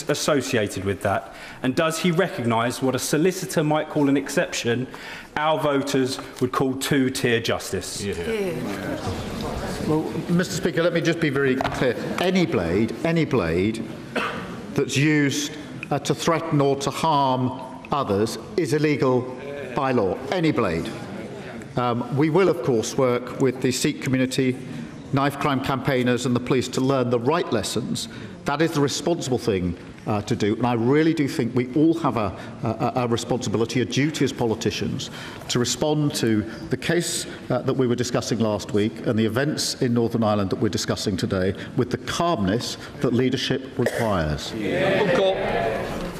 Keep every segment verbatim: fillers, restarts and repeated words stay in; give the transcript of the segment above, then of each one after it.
risks associated with that? And does he recognise what a solicitor might call an exception, our voters would call two-tier justice? Yeah. Yeah. Well, Mister Speaker, let me just be very clear. Any blade, any blade that's used uh, to threaten or to harm others is illegal by law. Any blade. Um, we will, of course, work with the Sikh community, knife crime campaigners and the police to learn the right lessons. That is the responsible thing uh, to do. And I really do think we all have a, a, a responsibility, a duty as politicians, to respond to the case uh, that we were discussing last week and the events in Northern Ireland that we're discussing today with the calmness that leadership requires. Yeah.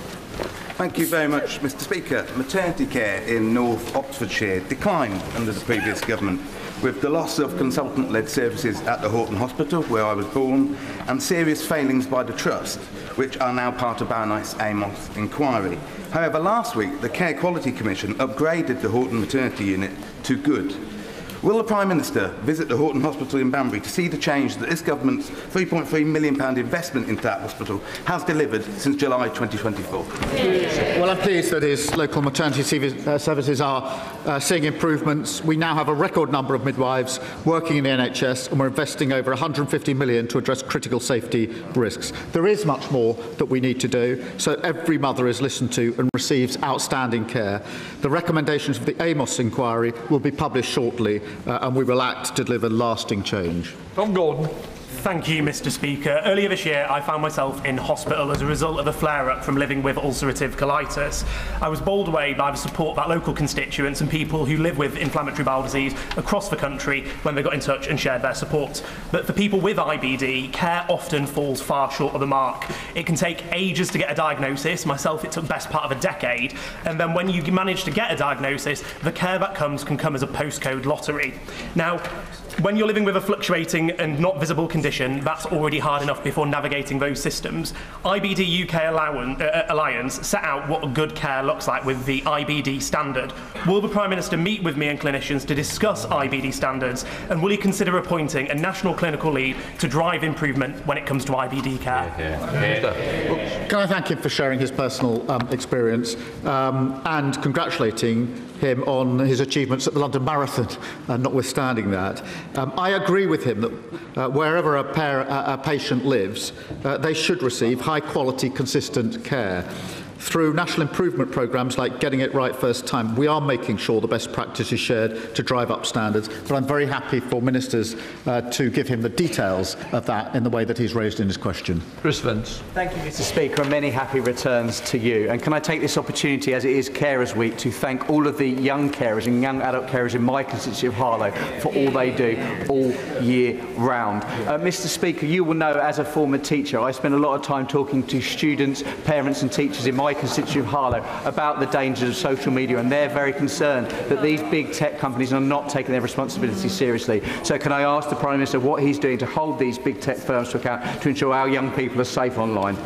Thank you very much, Mister Speaker. Maternity care in North Oxfordshire declined under the previous government, with the loss of consultant-led services at the Horton Hospital, where I was born, and serious failings by the Trust, which are now part of Baroness Amos' inquiry. However, last week, the Care Quality Commission upgraded the Horton Maternity Unit to good. Will the Prime Minister visit the Horton Hospital in Banbury to see the change that this government's three point three million pounds investment into that hospital has delivered since July twenty twenty-four? Well, I'm pleased that his local maternity services are uh, seeing improvements. We now have a record number of midwives working in the N H S, and we're investing over one hundred and fifty million pounds to address critical safety risks. There is much more that we need to do, so every mother is listened to and receives outstanding care. The recommendations of the Amos inquiry will be published shortly, Uh, and we will act to deliver lasting change. Tom Gordon. Thank you, Mister Speaker. Earlier this year, I found myself in hospital as a result of a flare-up from living with ulcerative colitis. I was bowled away by the support that local constituents and people who live with inflammatory bowel disease across the country when they got in touch and shared their support. But for people with I B D, care often falls far short of the mark. It can take ages to get a diagnosis. Myself, it took the best part of a decade. And then when you manage to get a diagnosis, the care that comes can come as a postcode lottery. Now, when you're living with a fluctuating and not visible condition, that's already hard enough before navigating those systems. I B D U K Alliance set out what good care looks like with the I B D standard. Will the Prime Minister meet with me and clinicians to discuss I B D standards, and will he consider appointing a national clinical lead to drive improvement when it comes to I B D care? Yeah, yeah. Well, can I thank him for sharing his personal um, experience um, and congratulating him on his achievements at the London Marathon, uh, notwithstanding that. Um, I agree with him that uh, wherever a, pair, uh, a patient lives, uh, they should receive high-quality, consistent care. Through national improvement programmes like Getting It Right First Time, we are making sure the best practice is shared to drive up standards, but I'm very happy for ministers uh, to give him the details of that in the way that he's raised in his question. Chris Vance. Thank you, Mister Speaker, and many happy returns to you. And can I take this opportunity, as it is Carers Week, to thank all of the young carers and young adult carers in my constituency of Harlow for all they do all year round. Uh, Mister Speaker, you will know, as a former teacher, I spend a lot of time talking to students, parents and teachers in my constituency of Harlow about the dangers of social media, and they're very concerned that these big tech companies are not taking their responsibility seriously. So can I ask the Prime Minister what he's doing to hold these big tech firms to account to ensure our young people are safe online?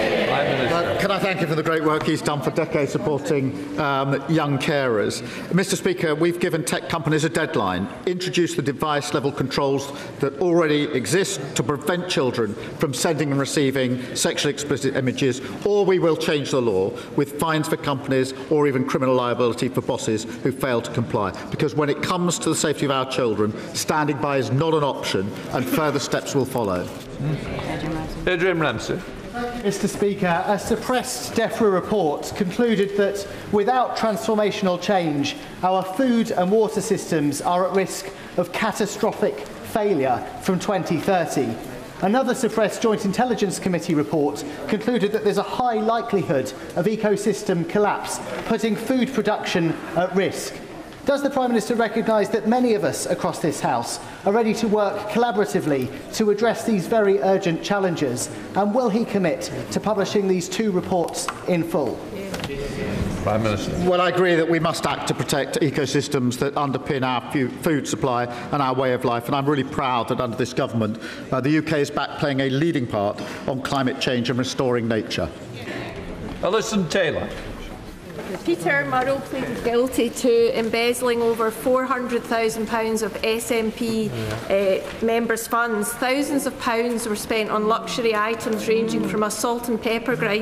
Uh, can I thank him for the great work he's done for decades supporting um, young carers? Mister Speaker, we've given tech companies a deadline. Introduce the device-level controls that already exist to prevent children from sending and receiving sexually explicit images, or we will change the law with fines for companies or even criminal liability for bosses who fail to comply. Because when it comes to the safety of our children, standing by is not an option, and further steps will follow. Mm. Adrian Ramsey. Mister Speaker, a suppressed DEFRA report concluded that without transformational change, our food and water systems are at risk of catastrophic failure from twenty thirty. Another suppressed Joint Intelligence Committee report concluded that there's a high likelihood of ecosystem collapse, putting food production at risk. Does the Prime Minister recognise that many of us across this House are ready to work collaboratively to address these very urgent challenges? And will he commit to publishing these two reports in full? Prime Minister. Well, I agree that we must act to protect ecosystems that underpin our food supply and our way of life, and I'm really proud that under this government uh, the U K is back playing a leading part on climate change and restoring nature. Alison Taylor. Peter Murrow pleaded guilty to embezzling over four hundred thousand pounds of S N P uh, members' funds. Thousands of pounds were spent on luxury items ranging from a salt and pepper grinder